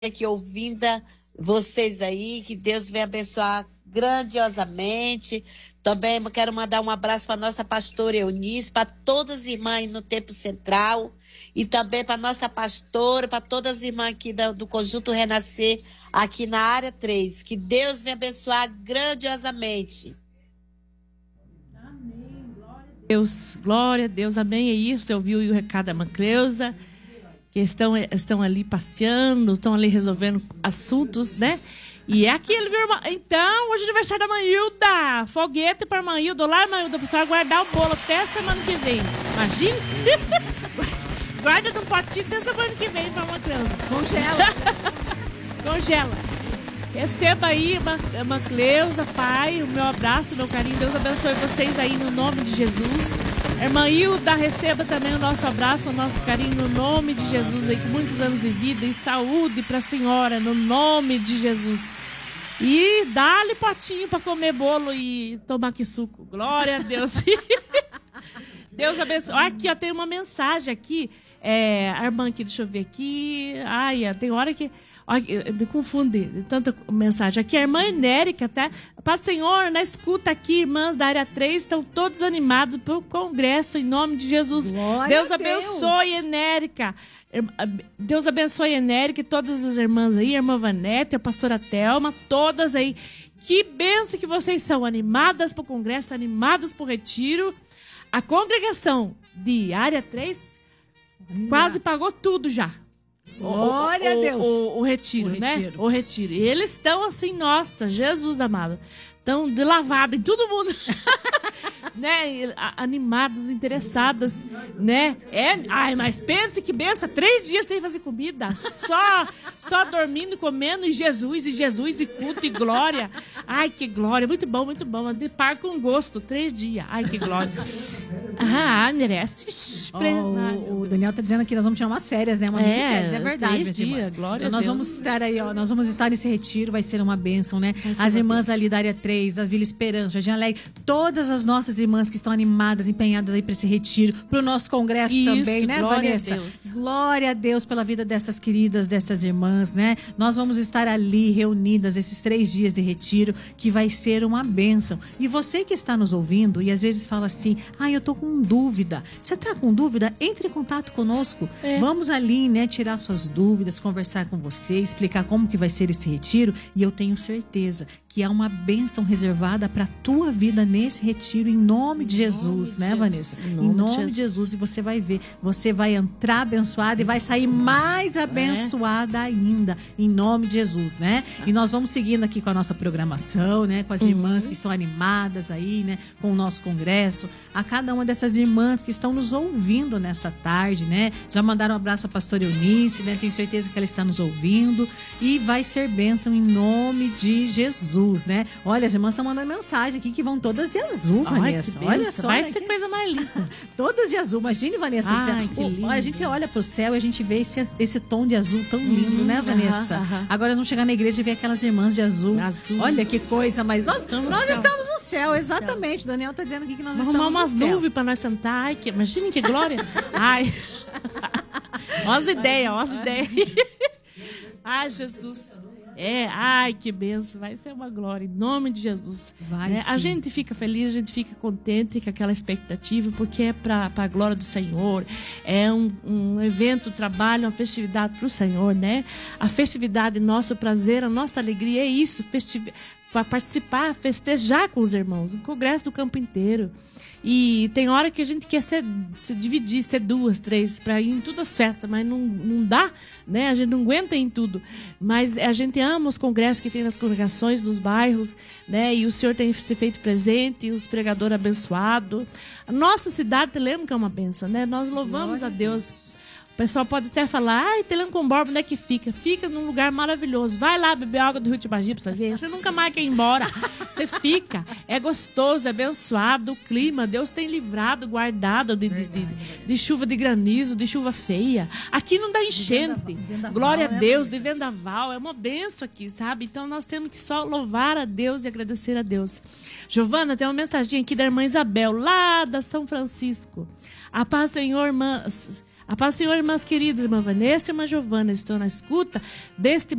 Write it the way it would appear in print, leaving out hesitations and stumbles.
aqui ouvindo vocês aí, que Deus venha abençoar grandiosamente. Também quero mandar um abraço para nossa pastora Eunice, para todas as irmãs aí no Tempo Central e também para nossa pastora, para todas as irmãs aqui do Conjunto Renascer, aqui na área 3. Que Deus venha abençoar grandiosamente. Amém, glória a Deus, amém. É isso, você ouviu o recado da irmã Cleusa, que estão ali passeando, estão ali resolvendo assuntos, né? E é aquilo, viu, irmã? Então, hoje é aniversário da Mailda. Foguete para Mailda. Olá, Mailda, para você guardar o bolo até semana que vem. Imagina? Guarda no potinho até semana que vem para uma criança. Congela. Receba aí, irmã Cleusa, pai, o meu abraço, o meu carinho. Deus abençoe vocês aí no nome de Jesus. Irmã Hilda, receba também o nosso abraço, o nosso carinho no nome de Jesus, aí, com muitos anos de vida e saúde para a senhora, no nome de Jesus. E dá-lhe potinho para comer bolo e tomar que suco. Glória a Deus. Deus abençoe. Aqui, ó, tem uma mensagem aqui. A irmã aqui, deixa eu ver aqui. Ai, tem hora que... me confunde tanta mensagem. Aqui a irmã Enérica, tá? Paz Senhor, na escuta aqui, irmãs da área 3 estão todos animados pelo congresso em nome de Jesus. Glória Deus a abençoe, Enérica. Deus abençoe, Enérica, e todas as irmãs aí, a irmã Vanete, a pastora Thelma, todas aí. Que bênção que vocês são, animadas pro congresso, animadas pro retiro. A congregação de área 3 quase pagou tudo já. Glória a Deus. O retiro, né? O retiro. E eles estão assim, nossa, Jesus amado. Estão de lavada em todo mundo. Né? Animadas, interessadas, né? Ai, mas pense que benção, 3 dias sem fazer comida. Só dormindo, comendo, e Jesus, e culto, e glória. Ai, que glória. Muito bom, muito bom. De par com gosto, 3 dias. Ai, que glória. Merece. O Daniel tá dizendo que nós vamos tirar umas férias, né? Uma mini férias, é verdade. 3 dias, glória então, a Deus. Nós vamos estar aí, ó. Nós vamos estar nesse retiro, vai ser uma bênção, né? As irmãs ali da área 3, da Vila Esperança, Jardim Alegre, todas as nossas irmãs que estão animadas, empenhadas aí para esse retiro, para o nosso congresso também, né, Vanessa? Glória a Deus pela vida dessas queridas, dessas irmãs, né? Nós vamos estar ali reunidas esses 3 dias de retiro, que vai ser uma bênção. E você que está nos ouvindo e às vezes fala assim, eu tô com dúvida. Você tá com dúvida? Entre em contato conosco. Vamos ali, né, tirar suas dúvidas, conversar com você, explicar como que vai ser esse retiro, e eu tenho certeza que há uma bênção reservada para tua vida nesse retiro, em nome de Jesus, né, Vanessa? Em nome de Jesus, e você vai ver, você vai entrar abençoada e vai sair mais abençoada ainda, em nome de Jesus, né? E nós vamos seguindo aqui com a nossa programação, né, com as irmãs que estão animadas aí, né, com o nosso congresso, a cada uma dessas irmãs que estão nos ouvindo nessa tarde, né? Já mandaram um abraço à pastora Eunice, né? Tenho certeza que ela está nos ouvindo, e vai ser bênção em nome de Jesus, né? Olha, as irmãs estão mandando mensagem aqui que vão todas de azul, Vanessa. Olha só, vai ser coisa mais linda. Todas de azul. Imagine, Vanessa. Que lindo. A gente olha pro céu e a gente vê esse tom de azul tão lindo, né, Vanessa? Agora nós vamos chegar na igreja e ver aquelas irmãs de azul. Olha que coisa mais... Nós estamos no céu, exatamente. O Daniel tá dizendo aqui que nós estamos no céu. Vamos arrumar umas nuvens pra nós sentar. Ai, imagine que glória. Ai. Olha as ideias. Ai, Jesus. Ai, que benção, vai ser uma glória, em nome de Jesus. A gente fica feliz, a gente fica contente com aquela expectativa, porque é para a glória do Senhor, é um evento, um trabalho, uma festividade para o Senhor, né? A festividade, nosso prazer, a nossa alegria é isso, para participar, festejar com os irmãos, um congresso do campo inteiro. E tem hora que a gente quer se dividir, ser 2, 3, para ir em todas as festas, mas não dá, né? A gente não aguenta em tudo. Mas a gente ama os congressos que tem nas congregações, nos bairros, né? E o Senhor tem se feito presente, e os pregadores abençoados. A nossa cidade, Telêmaco, que é uma bênção, né? Nós louvamos a Deus. O pessoal pode até falar, Telêmaco com Borba, onde é que fica? Fica num lugar maravilhoso. Vai lá beber água do Rio Tibagi pra você ver. Você nunca mais quer ir embora. Você fica. É gostoso, é abençoado o clima. Deus tem livrado, guardado de chuva de granizo, de chuva feia. Aqui não dá enchente. Glória a Deus, de vendaval. É uma benção aqui, sabe? Então nós temos que só louvar a Deus e agradecer a Deus. Giovana, tem uma mensagem aqui da irmã Isabel, lá da São Francisco. A paz, Senhor, irmã... A paz do Senhor, irmãs queridas, irmã Vanessa e irmã Giovana, estou na escuta deste